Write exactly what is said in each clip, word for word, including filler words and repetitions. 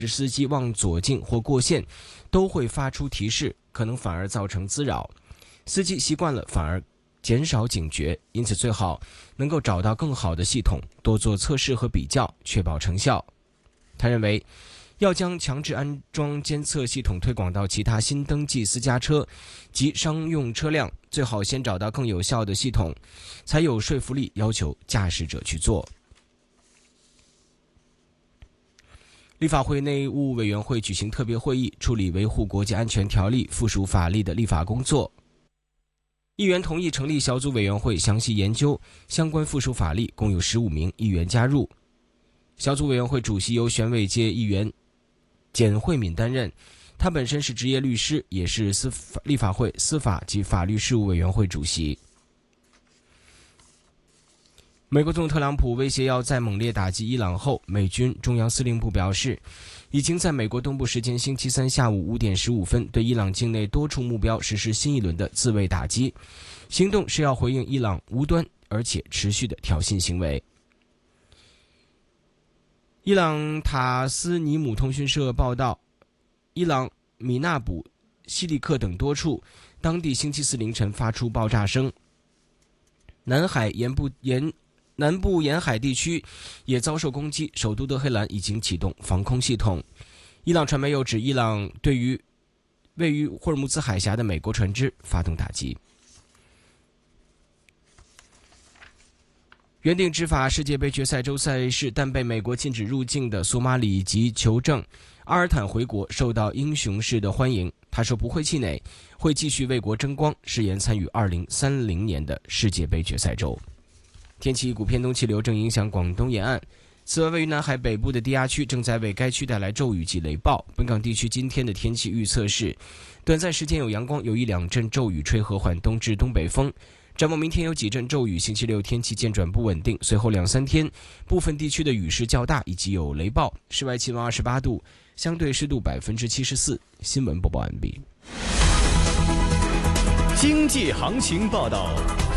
司机往左进或过线，都会发出提示，可能反而造成滋扰。司机习惯了反而减少警觉，因此最好能够找到更好的系统，多做测试和比较，确保成效。他认为，要将强制安装监测系统推广到其他新登记私家车及商用车辆，最好先找到更有效的系统，才有说服力要求驾驶者去做。立法会内务委员会举行特别会议，处理维护国家安全条例附属法例的立法工作。议员同意成立小组委员会，详细研究相关附属法例，共有十五名议员加入。小组委员会主席由选委界议员简慧敏担任，他本身是职业律师，也是司法立法会司法及法律事务委员会主席。美国总统特朗普威胁要再猛烈打击伊朗后，美军中央司令部表示，已经在美国东部时间星期三下午五点十五分对伊朗境内多处目标实施新一轮的自卫打击，行动是要回应伊朗无端而且持续的挑衅行为。伊朗塔斯尼姆通讯社报道，伊朗米纳卜、西里克等多处当地星期四凌晨发出爆炸声，南海沿部沿南部沿海地区也遭受攻击，首都德黑兰已经启动防空系统。伊朗传媒又指，伊朗对于位于霍尔木兹海峡的美国船只发动打击。原定执法世界杯决赛周赛事，但被美国禁止入境的索马里籍球证阿尔坦回国，受到英雄式的欢迎。他说不会气馁，会继续为国争光，誓言参与二零三零年的世界杯决赛周。天气，一股偏东气流正影响广东沿岸，此外位于南海北部的低压区正在为该区带来骤雨及雷暴。本港地区今天的天气预测是，短暂时间有阳光，有一两阵骤雨，吹和缓东至东北风。展望明天有几阵骤雨，星期六天气渐转不稳定，随后两三天部分地区的雨势较大，以及有雷暴。室外气温二十八度，相对湿度百分之七十四。新闻播报完毕。 经济行情报道。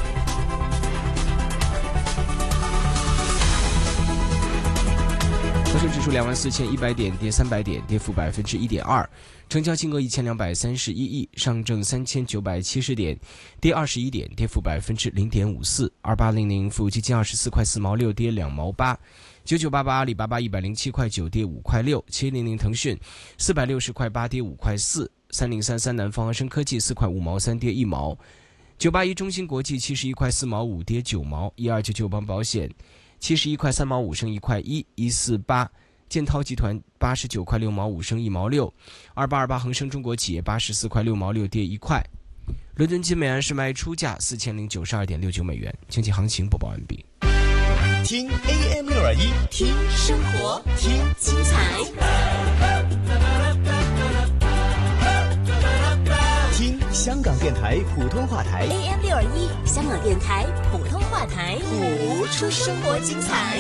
恒生指数两万四千一百点，跌三百点，跌幅百分之一点二，成交金额一千两百三十一亿。上证三千九百七十点，跌二十一点，跌幅百分之零点五四。二八零零富基金二十四块四毛六，跌两毛八。九九八八阿里巴巴一百零七块九，跌五块六。七零零腾讯四百六十块八，跌五块四。三零三三南方恒生科技四块五毛三，跌一毛。九八一中芯国际七十一块四毛五，跌九毛。一二九九邦保险七十一块三毛五，升一块一。一四八建滔集团八十九块六毛五，升一毛六。二八二八恒生中国企业八十四块六毛六，跌一块。伦敦金每安士卖出价四千零九十二点六九美元。经济行情播报完毕。 听 A M 六二一， 听生活，听精彩， 听香港电台普通话台 A M 六二一，香港电台普通话台， 谱出生活精彩。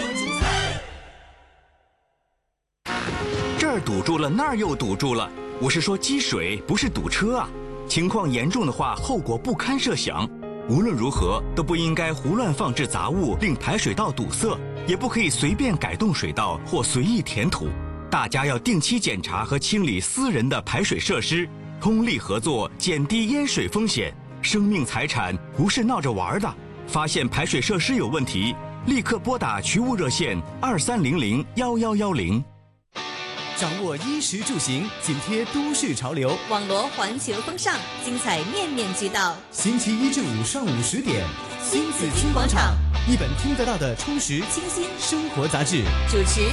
这儿堵住了，那儿又堵住了。我是说积水，不是堵车啊。情况严重的话，后果不堪设想。无论如何都不应该胡乱放置杂物，令排水道堵塞，也不可以随便改动水道或随意填土。大家要定期检查和清理私人的排水设施，通力合作，减低淹水风险。生命财产不是闹着玩的。发现排水设施有问题，立刻拨打渠务热线二三零零幺幺幺零。 掌握衣食住行，紧贴都市潮流， 网罗环球风尚，精彩面面俱到。 星期一至五上午十点， 新紫金广场， 一本听得到的充实清新生活杂志。 主持